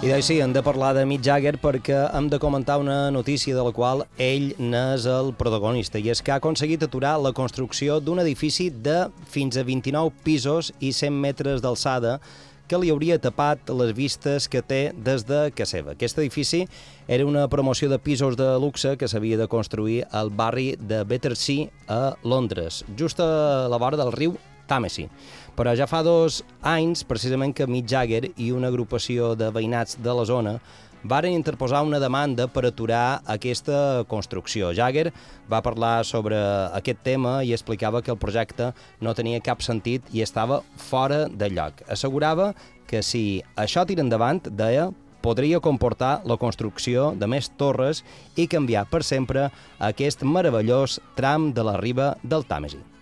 I doncs sí, hem de parlar de Mick Jagger perquè hem de comentar una notícia de la qual ell n'és el protagonista, i és que ha aconseguit aturar la construcció d'un edifici de fins a 29 pisos i 100 metres d'alçada que li hauria tapat les vistes que té des de casa seva. Aquest edifici era una promoció de pisos de luxe que s'havia de construir al barri de Battersea a Londres, just a la vora del riu Tàmesi. Però ja fa 2 anys, precisament, que Mick Jagger i una agrupació de veïnats de la zona varen interposar una demanda per aturar aquesta construcció. Jagger va parlar sobre aquest tema i explicava que el projecte no tenia cap sentit i estava fora de lloc. Assegurava que si això tira endavant, deia, podria comportar la construcció de més torres i canviar per sempre aquest meravellós tram de la riba del Tàmesi.